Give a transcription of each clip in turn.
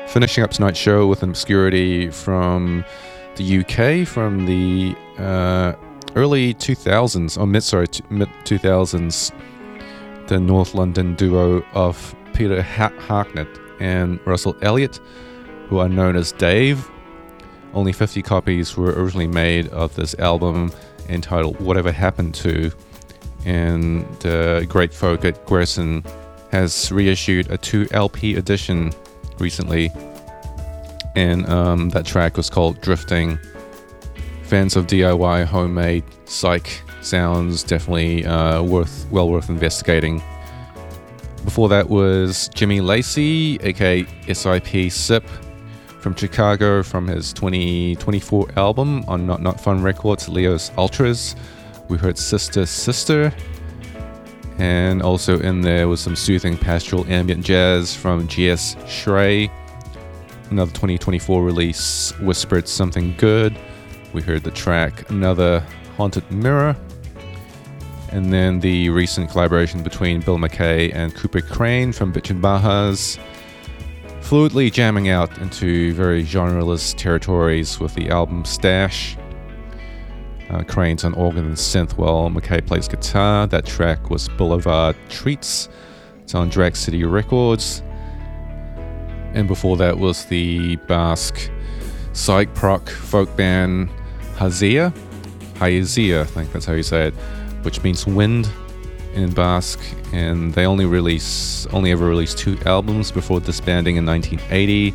Finishing up tonight's show with an obscurity from the UK, from the early 2000s, or mid 2000s, the North London duo of Peter Harknett and Russell Elliott, who are known as Dave. Only 50 copies were originally made of this album entitled Whatever Happened To, and great folk at Grayson has reissued a 2 LP edition recently, and that track was called Drifting. Fans of DIY homemade psych sounds, definitely well worth investigating. Before that was Jimmy Lacey, aka SIP Sip, from Chicago, from his 2024 album on Not Fun Records, Leo's Ultras. We heard Sister Sister, and also in there was some soothing pastoral ambient jazz from G.S. Shrey. Another 2024 release, Whispered Something Good. We heard the track Another Haunted Mirror. And then the recent collaboration between Bill McKay and Cooper Crane from Bitchin' Bajas, fluidly jamming out into very genreless territories with the album Stash. Crane's on organ and synth while McKay plays guitar. That track was Boulevard Treats. It's on Drag City Records. And before that was the Basque psych proc folk band Hayezia, I think that's how you say it, which means wind in Basque, and they only ever released 2 albums before disbanding in 1980.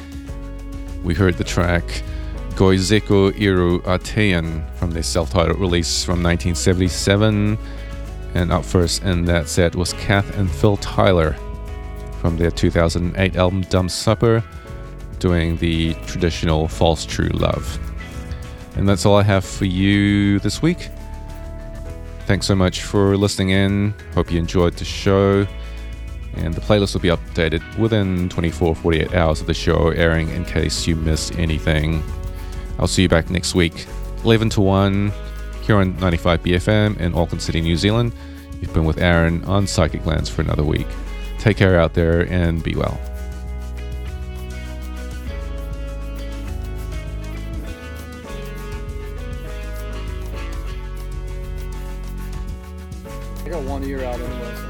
We heard the track Goizeko Iru Atean from their self-titled release from 1977, and up first in that set was Kath and Phil Tyler from their 2008 album Dumb Supper, doing the traditional False True Love. And that's all I have for you this week. Thanks so much for listening in. Hope you enjoyed the show. And the playlist will be updated within 48 hours of the show airing in case you missed anything. I'll see you back next week, 11 to 1, here on 95 BFM in Auckland City, New Zealand. You've been with Aaron on Psychic Lands for another week. Take care out there and be well. I got one ear out anyway.